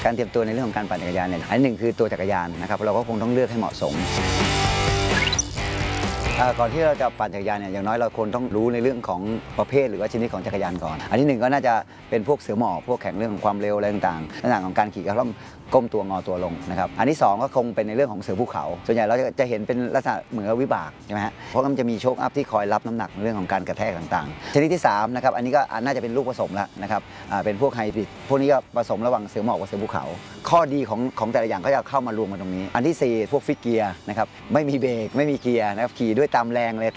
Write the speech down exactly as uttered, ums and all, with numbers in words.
การเตรียมตัวในเรื่องของการปั่นจักรยานเนี่ยอันหนึ่งคือตัวจักรยานนะครับเราก็คงต้องเลือกให้เหมาะสมก่อนที่เราจะปั่นจักรยานเนี่ยอย่างน้อยเราควรต้องรู้ในเรื่องของประเภทหรือว่าชนิดของจักรยานก่อนอันที่หนึ่งก็น่าจะเป็นพวกเสือหมอบพวกแข่งเรื่องของความเร็วอะไรต่างๆลักษณะของการขี่ก็ต้องก้มตัวงอตัวลงนะครับอันที่สองก็คงเป็นในเรื่องของเสือภูเขาส่วนใหญ่เราจะเห็นเป็นลักษณะเหมือนวิบากใช่ไหมฮะเพราะมันจะมีโชคอัพที่คอยรับน้ำหนักในเรื่องของการกระแทกต่างๆชนิดที่สามนะครับอันนี้ก็น่าจะเป็นลูกผสมแล้วนะครับเป็นพวกไฮบริดพวกนี้ก็ผสมระหว่างเสือหมอบกับเสือภูเขาข้อดีของของแต่ละอย่างก็จะเข้ามารวมกันตรงนี้อันที่สี่พวกฟิกเกียร์นะครับไม่มีเบรกไม่มีเกียร์นะครับขี่ด้วยตามแรงเลย